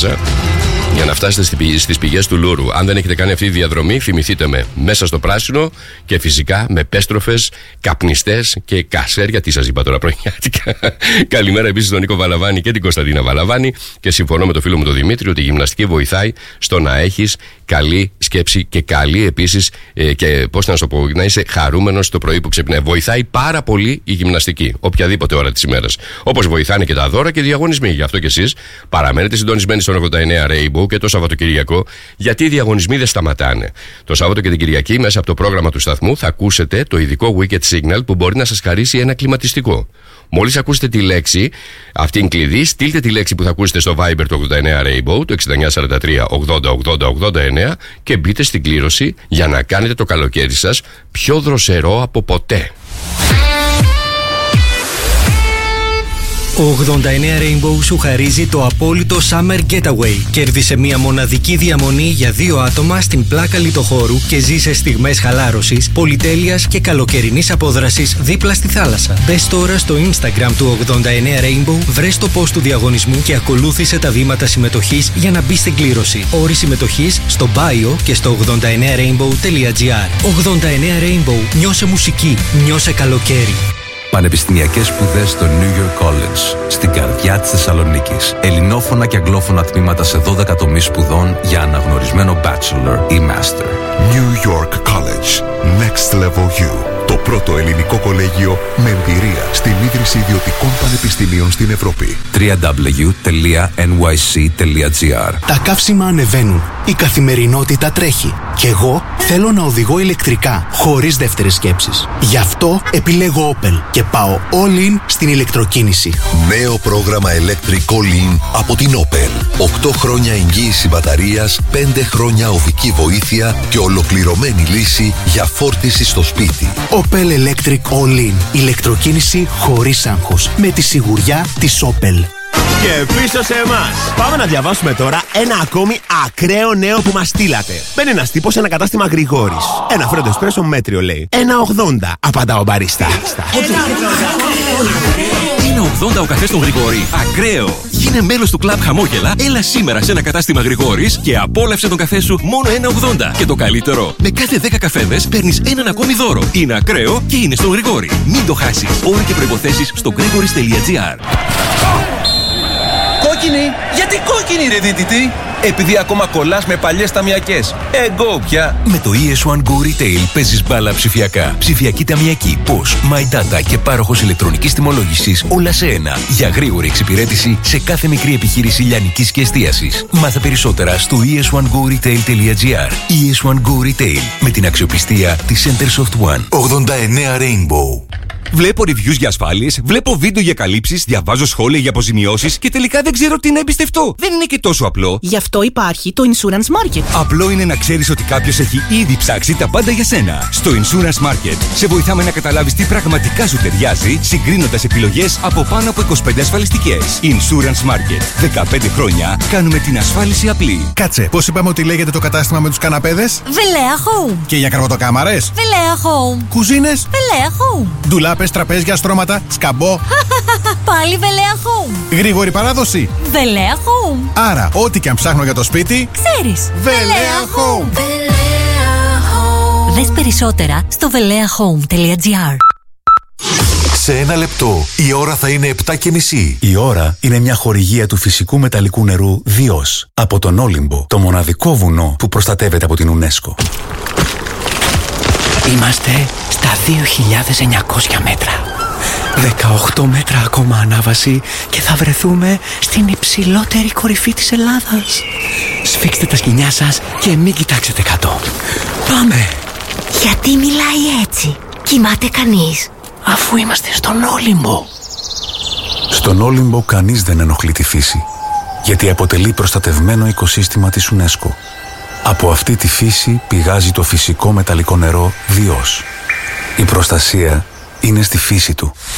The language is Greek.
θάλασσα για να φτάσετε στις πηγές του Λούρου. Αν δεν έχετε κάνει αυτή τη διαδρομή, θυμηθείτε με μέσα στο πράσινο και φυσικά με πέστροφες, καπνιστές και κασέρια. Τι σας είπα τώρα πρωινιάτικα. Καλημέρα επίσης στον Νίκο Βαλαβάνη και την Κωνσταντίνα Βαλαβάνη. Και συμφωνώ με τον φίλο μου τον Δημήτρη ότι η γυμναστική βοηθάει στο να έχεις καλή σκέψη και καλή επίσης και πώς να σου πω, να είσαι χαρούμενος το πρωί που ξυπνάει. Βοηθάει πάρα πολύ η γυμναστική, οποιαδήποτε ώρα της ημέρας. Όπως βοηθάνε και τα δώρα και οι διαγωνισμοί. Γι' αυτό και εσείς παραμένετε συντονισμένοι στον 89 Rainbow και το Σαββατοκυριακό, γιατί οι διαγωνισμοί δεν σταματάνε. Το Σάββατο και την Κυριακή, μέσα από το πρόγραμμα του σταθμού, θα ακούσετε το ειδικό Wicked Signal που μπορεί να σας χαρίσει ένα κλιματιστικό. Μόλις ακούσετε τη λέξη, αυτή είναι κλειδί, στείλτε τη λέξη που θα ακούσετε στο Viber του 89 Rainbow, το 6943 80 80 89 και μπείτε στην κλήρωση για να κάνετε το καλοκαίρι σας πιο δροσερό από ποτέ. 89 Rainbow σου χαρίζει το απόλυτο Summer Getaway. Κέρδισε μια μοναδική διαμονή για 2 άτομα στην πλάκα λιτοχώρου και ζήσε στιγμές χαλάρωσης, πολυτέλειας και καλοκαιρινής απόδρασης δίπλα στη θάλασσα. Μπες τώρα στο Instagram του 89 Rainbow, βρες το post του διαγωνισμού και ακολούθησε τα βήματα συμμετοχής για να μπεις στην κλήρωση. Όροι συμμετοχής στο bio και στο 89rainbow.gr. 89 Rainbow. Νιώσε μουσική. Νιώσε καλοκαίρι. Πανεπιστημιακές σπουδές στο New York College, στην καρδιά της Θεσσαλονίκης. Ελληνόφωνα και αγγλόφωνα τμήματα σε 12 τομείς σπουδών για αναγνωρισμένο bachelor ή master. New York College. Next Level You. Το πρώτο ελληνικό κολέγιο με εμπειρία στην ίδρυση ιδιωτικών πανεπιστημίων στην Ευρώπη. www.nyc.gr. Τα καύσιμα ανεβαίνουν. Η καθημερινότητα τρέχει. Και εγώ θέλω να οδηγώ ηλεκτρικά, χωρίς δεύτερες σκέψεις. Γι' αυτό επιλέγω Opel και πάω all in στην ηλεκτροκίνηση. Νέο πρόγραμμα Electric All In από την Opel. 8 χρόνια εγγύηση μπαταρίας, 5 χρόνια οδική βοήθεια και ολοκληρωμένη λύση για φόρτιση στο σπίτι. Opel Electric All In. Ηλεκτροκίνηση χωρίς άγχος. Με τη σιγουριά της Opel. Και πίσω σε εμάς. Πάμε να διαβάσουμε τώρα ένα ακόμη ακραίο νέο που μας στείλατε. Μπαίνει ένας τύπος σε ένα κατάστημα Γρηγόρης. Ένα φρέντο εσπρέσο μέτριο λέει. 1,80. Απαντά ο μπαρίστα. 1,80 ο καφές στον Γρηγόρη. Ακραίο. Γίνε μέλος του κλαμπ Χαμόγελα. Έλα σήμερα σε ένα κατάστημα Γρηγόρης και απόλαυσε τον καφέ σου μόνο 1,80. Και το καλύτερο, με κάθε 10 καφέδες παίρνεις έναν ακόμη δώρο. Είναι ακραίο και είναι στον Γρηγόρη. Μην το χάσεις. Όροι και προϋποθέσεις στο gregoris.gr. Κόκκινη! Γιατί κόκκινη ρε δίτητη! Επειδή ακόμα κολλάς με παλιές ταμιακές. Εγώ πια! Με το ES1 Go Retail παίζεις μπάλα ψηφιακά. Ψηφιακή ταμιακή, POS, My Data και πάροχος ηλεκτρονικής τιμολόγησης όλα σε ένα. Για γρήγορη εξυπηρέτηση σε κάθε μικρή επιχείρηση λιανικής και εστίασης. Μάθε περισσότερα στο es1goretail.gr. ES1 Go Retail με την αξιοπιστία της Centersoft One. 89 Rainbow. Βλέπω reviews για ασφάλειες, βλέπω βίντεο για καλύψεις, διαβάζω σχόλια για αποζημιώσεις και τελικά δεν ξέρω τι να εμπιστευτώ. Δεν είναι και τόσο απλό. Γι' αυτό υπάρχει το Insurance Market. Απλό είναι να ξέρεις ότι κάποιος έχει ήδη ψάξει τα πάντα για σένα. Στο Insurance Market σε βοηθάμε να καταλάβεις τι πραγματικά σου ταιριάζει, συγκρίνοντας επιλογές από πάνω από 25 ασφαλιστικές. Insurance Market. 15 χρόνια κάνουμε την ασφάλιση απλή. Κάτσε, πώς είπαμε ότι λέγεται το κατάστημα με τους καναπέδες? Velea Home. Και για καρβωτοκάμαρες? Velea Home. Κουζίνες? Velea Home. Ντουλάπες, τραπέζια, στρώματα, σκαμπό. Πάλι Velea Home. Γρήγορη παράδοση. Velea Home. Άρα, ό,τι και αν ψάχνω για το σπίτι, ξέρεις. Velea Home. Δες περισσότερα στο veleahome.gr. Σε ένα λεπτό η ώρα θα είναι 7:30. Η ώρα είναι μια χορηγία του φυσικού μεταλλικού νερού Διός από τον Όλυμπο, το μοναδικό βουνό που προστατεύεται από την UNESCO. Είμαστε στα 2.900 μέτρα. 18 μέτρα ακόμα ανάβαση και θα βρεθούμε στην υψηλότερη κορυφή της Ελλάδας. Σφίξτε τα σκοινιά σας και μην κοιτάξετε κάτω. Πάμε! Γιατί μιλάει έτσι? Κοιμάται κανείς? Αφού είμαστε στον Όλυμπο. Στον Όλυμπο κανείς δεν ενοχλεί τη φύση, γιατί αποτελεί προστατευμένο οικοσύστημα της UNESCO. Από αυτή τη φύση πηγάζει το φυσικό μεταλλικό νερό Διός. Η προστασία είναι στη φύση του.